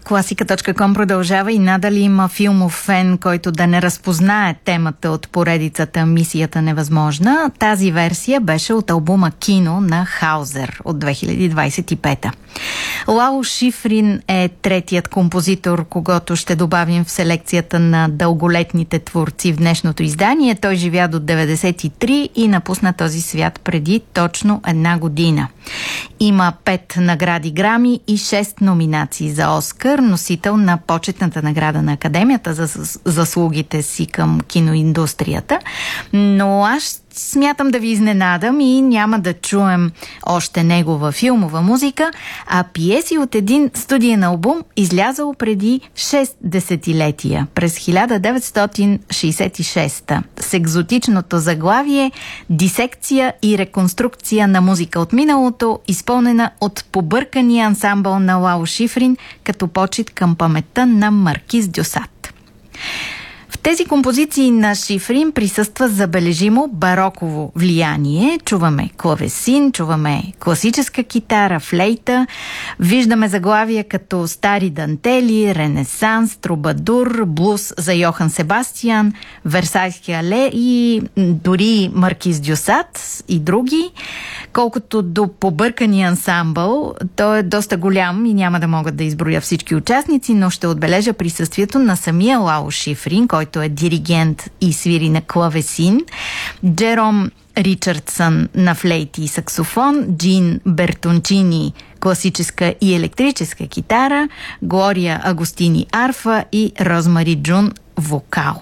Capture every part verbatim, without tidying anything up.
Класика точка ком продължава и надали има филмов фен, който да не разпознае темата от поредицата "Мисията невъзможна". Тази версия беше от албума "Кино" на Хаузер от две хиляди двадесет и пета. Лало Шифрин е третият композитор, когото ще добавим в селекцията на дълголетните творци в днешното издание. Той живя до деветдесет и три и напусна този свят преди точно една година. Има пет награди Грами и шест номинации за Оскар, носител на почетната награда на Академията за заслугите си към киноиндустрията. Но аз смятам да ви изненадам и няма да чуем още негова филмова музика, а пиеси от един студиен албум, излязъл преди шест десетилетия, през хиляда деветстотин шейсет и шеста, с екзотичното заглавие "Дисекция и реконструкция на музика от миналото", изпълнена от побъркания ансамбъл на Лало Шифрин, като почит към паметта на Маркиз Дюсат. В тези композиции на Шифрин присъства забележимо бароково влияние. Чуваме клавесин, чуваме класическа китара, флейта, виждаме заглавия като "Стари дантели", "Ренесанс", "Трубадур", "Блуз" за Йохан Себастиан, "Версайски але" и дори Маркиз Дюсат и други. Колкото до побъркания ансамбъл, той е доста голям и няма да мога да изброя всички участници, но ще отбележа присъствието на самия Лало Шифрин, който е диригент и свири на клавесин, Джером Ричардсън на флейти и саксофон, Джин Бертончини класическа и електрическа китара, Глория Агостини арфа и Розмари Джун вокал.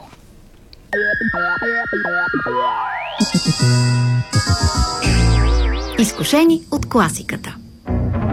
Изкушени от класиката.